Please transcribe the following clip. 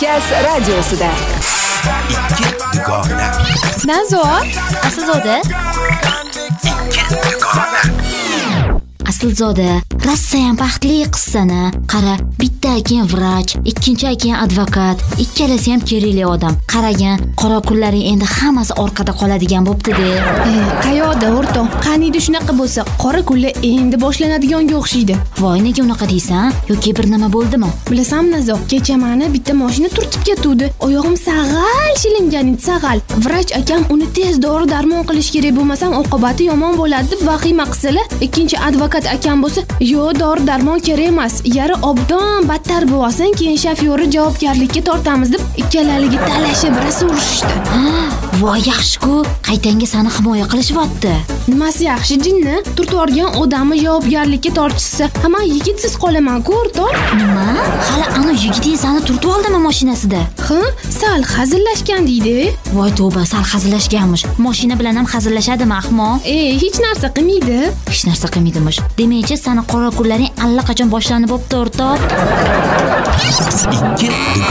Gaz radiosida. Ikki dugona. Nazor, Aslzoda. Ikki dugona. Aslzoda, Rossiyam baxtli qissani. Qara, bitta akan vrach, ikkinchi akan advokat, ikkalasi ham kerakli odam. Qaragan, qora kunlaring endi hammasi orqada qoladigan bo'pti-da. Qayoqda o'rtoq? Qaniydi shunaqa bo'lsa, qora kunlar endi boshlanadigan o'xshaydi. Voy, nega unaqa deysan? Yoki bir nima bo'ldimi? Bilasam Nazor, kecha meni bitta mashina turtib ketdi. Oyog'im sag'al shilingan edi, sag'al. Vrach akam uni tez dori-darmon qilish kerak, bo'lmasam oqibati yomon bo'ladi deb vahima qilsalar, ikkinchi advokat akam bo'lsa, "Yo, dori-darmon kerak emas. Yari obdon battar bo'lsin, keyin shofyori javobgarlikka tortamiz" deb ikkalaligi talashib rosa urishdi. Voy, yaxshi-ku, qaytanga seni himoya qilishyapti. Nimasi yaxshi jinni? Turtvorgan odamni javobgarlikka tortishsa, hamma yigitsiz qolaman-ku, o'rtoq. Nima? Hali ana yigiting seni turtib oldimi mashinasida? Sal hazillashgan deydi. Voy tavba, sal hazillashganmish. Mashina bilan ham hazillashadimi, ahmoq? Hech narsa qilmaydi. Hech narsa qilmaydimish. Demakchi, seni qora kunlaring allaqachon boshlanib bo'pti, o'rtoq. Ikki